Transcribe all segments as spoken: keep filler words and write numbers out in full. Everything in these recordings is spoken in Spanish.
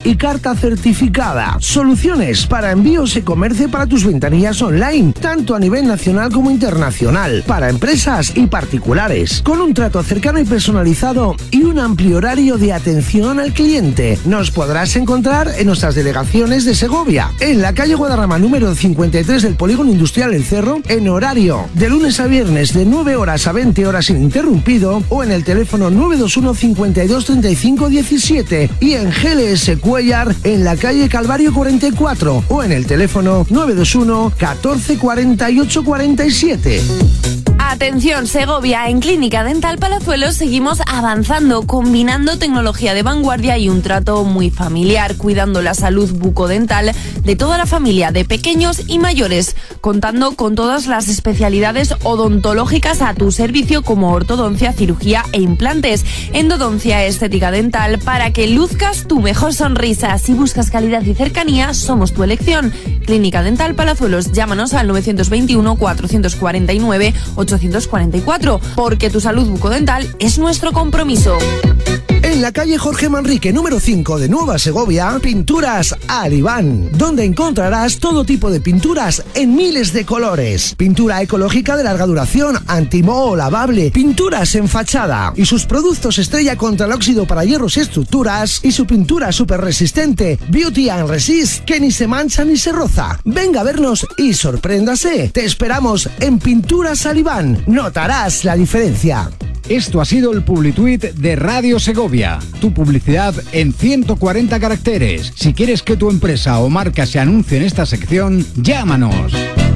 y carta certificada. Soluciones para envíos y comercio para tus ventanillas online, tanto a nivel nacional como internacional, para empresas y particulares, con un trato cercano y personalizado y un amplio horario de atención al cliente. Nos podrás encontrar en nuestras delegaciones de Segovia, en la calle Guadarrama número cincuenta y tres del Polígono Industrial El Cerro, en horario de lunes a viernes de nueve horas a veinte horas ininterrumpido, o en el teléfono nueve dos uno, cincuenta y dos, treinta y cinco, diecisiete, y en G L S Cuellar en la calle Calvario cuarenta y cuatro, o en el teléfono nueve dos uno, catorce, cuarenta y ocho, cuarenta y siete. Atención Segovia, en Clínica Dental Palazuelos seguimos avanzando, combinando tecnología de vanguardia y un trato muy familiar, cuidando la salud bucodental de toda la familia, de pequeños y mayores, contando con todas las especialidades odontológicas a tu servicio, como ortodoncia, cirugía e implantes, endodoncia, estética dental, para que luzcas tu mejor sonrisa. Si buscas calidad y cercanía, somos tu elección. Clínica Dental Palazuelos, llámanos al nueve dos uno, cuatro cuatro nueve, ocho cuatro cuatro, porque tu salud bucodental es nuestro compromiso. En la calle Jorge Manrique, número cinco de Nueva Segovia, Pinturas Alibán, donde encontrarás todo tipo de pinturas en miles de colores. Pintura ecológica de larga duración, antimoho, lavable, pinturas en fachada y sus productos estrella contra el óxido para hierros y estructuras, y su pintura súper resistente, Beauty and Resist, que ni se mancha ni se roza. Venga a vernos y sorpréndase. Te esperamos en Pinturas Alibán. Notarás la diferencia. Esto ha sido el Publituit de Radio Segovia. Tu publicidad en ciento cuarenta caracteres. Si quieres que tu empresa o marca se anuncie en esta sección, llámanos.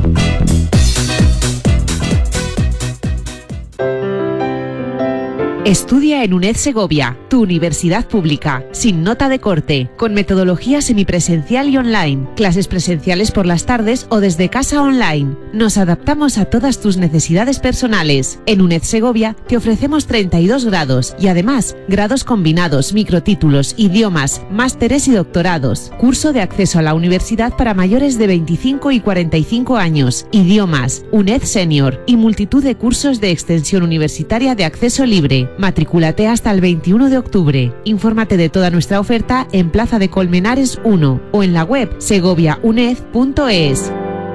Estudia en UNED Segovia, tu universidad pública, sin nota de corte, con metodología semipresencial y online, clases presenciales por las tardes o desde casa online. Nos adaptamos a todas tus necesidades personales. En UNED Segovia te ofrecemos treinta y dos grados y además grados combinados, microtítulos, idiomas, másteres y doctorados. Curso de acceso a la universidad para mayores de veinticinco y cuarenta y cinco años, idiomas, UNED Senior y multitud de cursos de extensión universitaria de acceso libre. Matricúlate hasta el veintiuno de octubre. Infórmate de toda nuestra oferta en Plaza de Colmenares uno o en la web segovia uned punto es.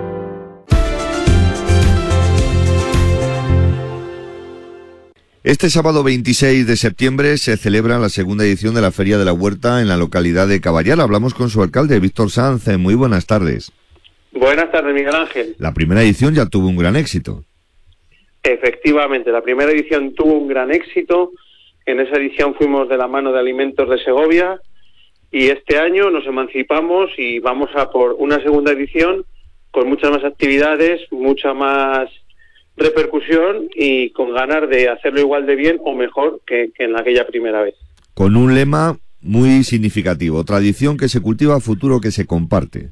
Este sábado veintiséis de septiembre se celebra la segunda edición de la Feria de la Huerta en la localidad de Caballar. Hablamos con su alcalde, Víctor Sanz. Muy buenas tardes. Buenas tardes, Miguel Ángel. La primera edición ya tuvo un gran éxito. Efectivamente, la primera edición tuvo un gran éxito. En esa edición fuimos de la mano de Alimentos de Segovia y este año nos emancipamos y vamos a por una segunda edición con muchas más actividades, mucha más repercusión y con ganas de hacerlo igual de bien o mejor que, que en aquella primera vez. Con un lema muy significativo: tradición que se cultiva, futuro que se comparte.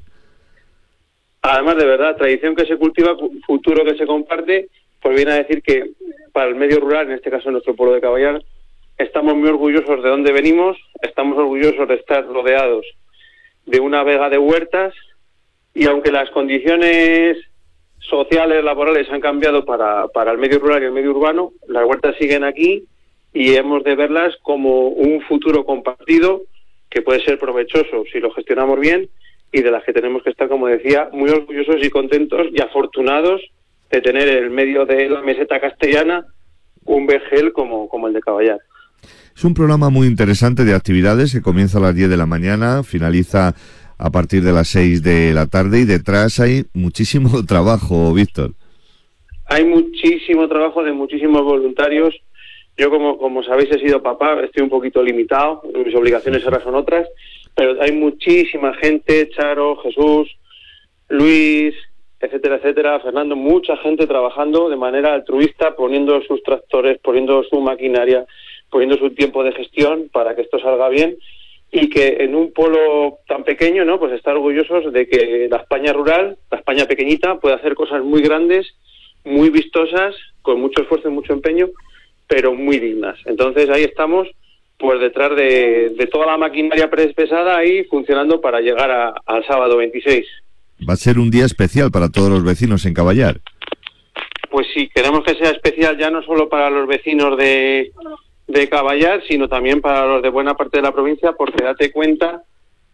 Además, de verdad, tradición que se cultiva, futuro que se comparte, pues viene a decir que para el medio rural, en este caso nuestro pueblo de Caballar, estamos muy orgullosos de dónde venimos, estamos orgullosos de estar rodeados de una vega de huertas, y aunque las condiciones sociales, laborales han cambiado para, para el medio rural y el medio urbano, las huertas siguen aquí y hemos de verlas como un futuro compartido que puede ser provechoso si lo gestionamos bien, y de las que tenemos que estar, como decía, muy orgullosos y contentos y afortunados de tener en el medio de la meseta castellana un vergel como, como el de Caballar. Es un programa muy interesante de actividades que comienza a las diez de la mañana, finaliza a partir de las seis de la tarde, y detrás hay muchísimo trabajo, Víctor. Hay muchísimo trabajo de muchísimos voluntarios. Yo, como, como sabéis, he sido papá, estoy un poquito limitado, mis obligaciones ahora son otras, pero hay muchísima gente, Charo, Jesús, Luis, etcétera, etcétera, Fernando, mucha gente trabajando de manera altruista, poniendo sus tractores, poniendo su maquinaria, poniendo su tiempo de gestión para que esto salga bien, y que en un pueblo tan pequeño, ¿no?, pues estar orgullosos de que la España rural, la España pequeñita, puede hacer cosas muy grandes, muy vistosas, con mucho esfuerzo y mucho empeño, pero muy dignas. Entonces ahí estamos, pues detrás de, de toda la maquinaria pesada ahí funcionando para llegar a, al sábado veintiséis. Va a ser un día especial para todos los vecinos en Caballar. Pues sí, queremos que sea especial ya no solo para los vecinos de, de Caballar, sino también para los de buena parte de la provincia, porque date cuenta